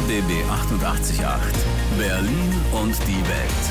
RBB 88.8 Berlin und die Welt.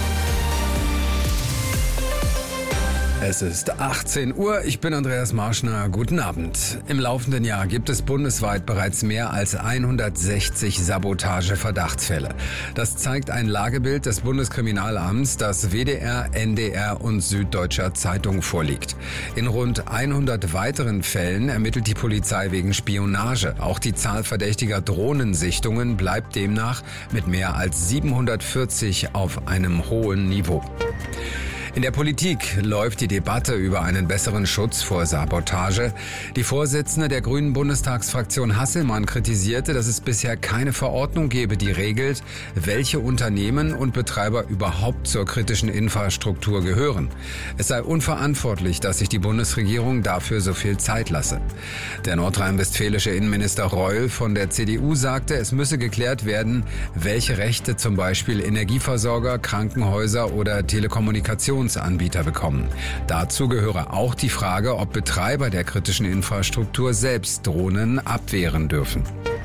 Es ist 18 Uhr, ich bin Andreas Marschner, guten Abend. Im laufenden Jahr gibt es bundesweit bereits mehr als 160 Sabotage-Verdachtsfälle. Das zeigt ein Lagebild des Bundeskriminalamts, das WDR, NDR und Süddeutscher Zeitung vorliegt. In rund 100 weiteren Fällen ermittelt die Polizei wegen Spionage. Auch die Zahl verdächtiger Drohnensichtungen bleibt demnach mit mehr als 740 auf einem hohen Niveau. In der Politik läuft die Debatte über einen besseren Schutz vor Sabotage. Die Vorsitzende der Grünen Bundestagsfraktion Hasselmann kritisierte, dass es bisher keine Verordnung gebe, die regelt, welche Unternehmen und Betreiber überhaupt zur kritischen Infrastruktur gehören. Es sei unverantwortlich, dass sich die Bundesregierung dafür so viel Zeit lasse. Der nordrhein-westfälische Innenminister Reul von der CDU sagte, es müsse geklärt werden, welche Rechte zum Beispiel Energieversorger, Krankenhäuser oder Telekommunikationsanbieter bekommen. Dazu gehöre auch die Frage, ob Betreiber der kritischen Infrastruktur selbst Drohnen abwehren dürfen.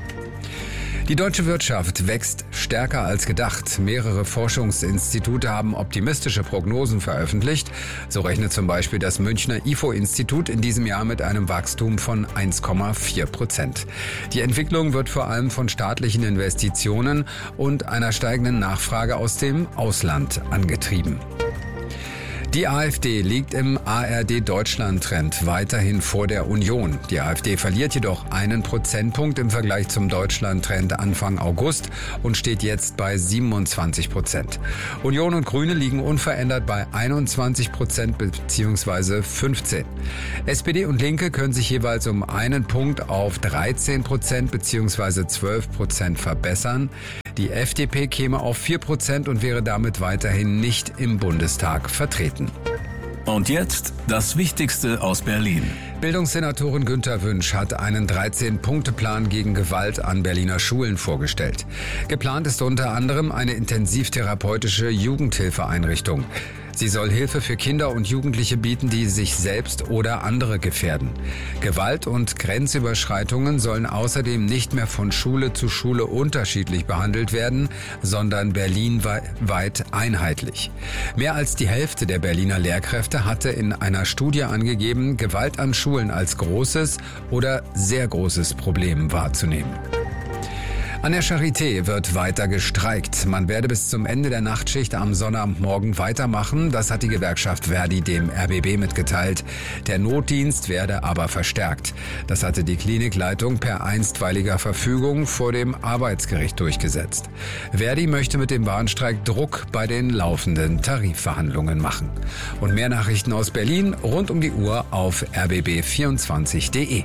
Die deutsche Wirtschaft wächst stärker als gedacht. Mehrere Forschungsinstitute haben optimistische Prognosen veröffentlicht. So rechnet zum Beispiel das Münchner IFO-Institut in diesem Jahr mit einem Wachstum von 1,4%. Die Entwicklung wird vor allem von staatlichen Investitionen und einer steigenden Nachfrage aus dem Ausland angetrieben. Die AfD liegt im ARD-Deutschland-Trend weiterhin vor der Union. Die AfD verliert jedoch 1 Prozentpunkt im Vergleich zum Deutschland-Trend Anfang August und steht jetzt bei 27%. Union und Grüne liegen unverändert bei 21% bzw. 15%. SPD und Linke können sich jeweils um 1 Punkt auf 13% bzw. 12% verbessern. Die FDP käme auf 4% und wäre damit weiterhin nicht im Bundestag vertreten. Und jetzt das Wichtigste aus Berlin. Bildungssenatorin Günther Wünsch hat einen 13-Punkte-Plan gegen Gewalt an Berliner Schulen vorgestellt. Geplant ist unter anderem eine intensivtherapeutische Jugendhilfeeinrichtung. Sie soll Hilfe für Kinder und Jugendliche bieten, die sich selbst oder andere gefährden. Gewalt und Grenzüberschreitungen sollen außerdem nicht mehr von Schule zu Schule unterschiedlich behandelt werden, sondern berlinweit einheitlich. Mehr als die Hälfte der Berliner Lehrkräfte hatte in einer Studie angegeben, Gewalt an Schulen als großes oder sehr großes Problem wahrzunehmen. An der Charité wird weiter gestreikt. Man werde bis zum Ende der Nachtschicht am Sonnabendmorgen weitermachen. Das hat die Gewerkschaft Verdi dem RBB mitgeteilt. Der Notdienst werde aber verstärkt. Das hatte die Klinikleitung per einstweiliger Verfügung vor dem Arbeitsgericht durchgesetzt. Verdi möchte mit dem Warnstreik Druck bei den laufenden Tarifverhandlungen machen. Und mehr Nachrichten aus Berlin rund um die Uhr auf rbb24.de.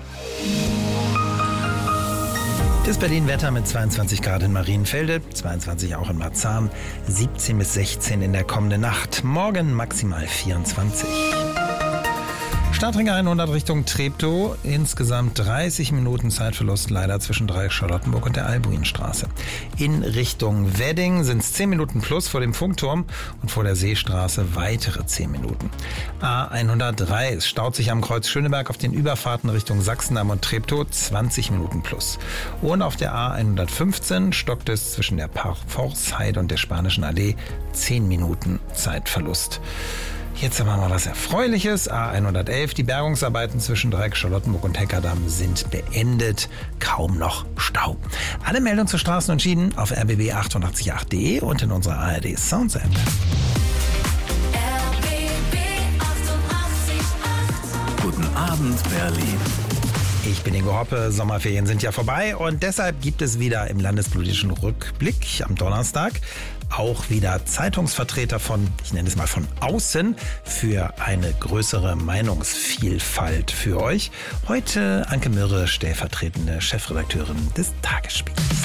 Das Berlin-Wetter mit 22 Grad in Marienfelde, 22 auch in Marzahn, 17 bis 16 in der kommenden Nacht, morgen maximal 24. Stadtring 100 Richtung Treptow, insgesamt 30 Minuten Zeitverlust leider zwischen Dreieck-Charlottenburg und der Albuinstraße. In Richtung Wedding sind es 10 Minuten plus vor dem Funkturm und vor der Seestraße weitere 10 Minuten. A103, es staut sich am Kreuz Schöneberg auf den Überfahrten Richtung Sachsendamm und Treptow, 20 Minuten plus. Und auf der A115 stockt es zwischen der Parforceheide und der Spanischen Allee, 10 Minuten Zeitverlust. Jetzt haben wir mal was Erfreuliches. A111, die Bergungsarbeiten zwischen Dreieck, Charlottenburg und Heckerdamm sind beendet. Kaum noch Stau. Alle Meldungen zu Straßen und Schienen auf rbb888.de und in unserer ARD Sounds App. Guten Abend, Berlin. Ich bin Ingo Hoppe, Sommerferien sind ja vorbei und deshalb gibt es wieder im landespolitischen Rückblick am Donnerstag auch wieder Zeitungsvertreter von, ich nenne es mal von außen, für eine größere Meinungsvielfalt für euch. Heute Anke Mürre, stellvertretende Chefredakteurin des Tagesspiegels.